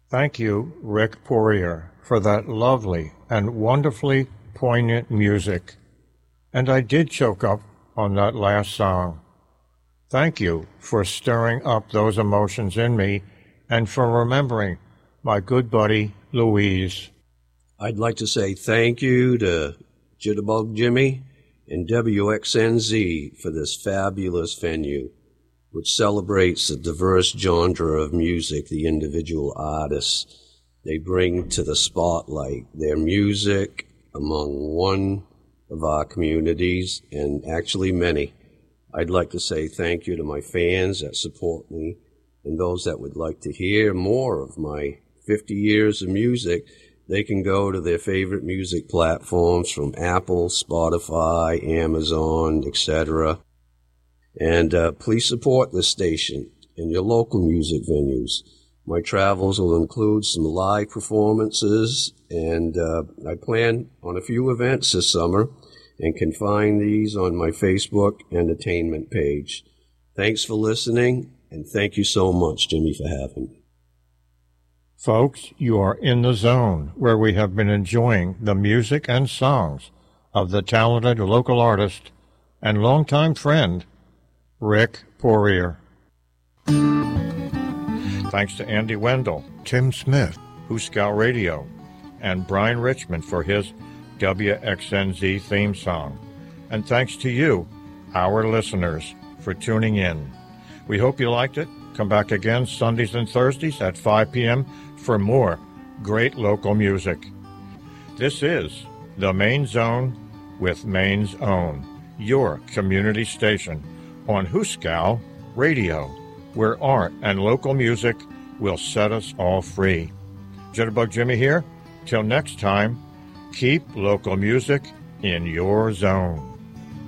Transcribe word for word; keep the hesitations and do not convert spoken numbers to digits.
Thank you, Rick Poirier, for that lovely and wonderfully poignant music. And I did choke up on that last song. Thank you for stirring up those emotions in me and for remembering my good buddy, Louise. I'd like to say thank you to Jitterbug Jimmy and W X N Z for this fabulous venue, which celebrates the diverse genre of music the individual artists they bring to the spotlight. Their music among one of our communities, and actually many. I'd like to say thank you to my fans that support me and those that would like to hear more of my fifty years of music. They can go to their favorite music platforms from Apple, Spotify, Amazon, et cetera. And uh, please support this station and your local music venues. My travels will include some live performances, and uh, I plan on a few events this summer and can find these on my Facebook entertainment page. Thanks for listening, and thank you so much, Jimmy, for having me. Folks, you are in the zone where we have been enjoying the music and songs of the talented local artist and longtime friend, Rick Poirier. Thanks to Andy Wendell, Tim Smith, Hooskow Radio, and Brian Richmond for his W X N Z theme song. And thanks to you, our listeners, for tuning in. We hope you liked it. Come back again Sundays and Thursdays at five p.m. for more great local music. This is The Main Zone with Maine's Own, your community station on Hooskow Radio, where art and local music will set us all free. Jitterbug Jimmy here. Till next time, keep local music in your zone.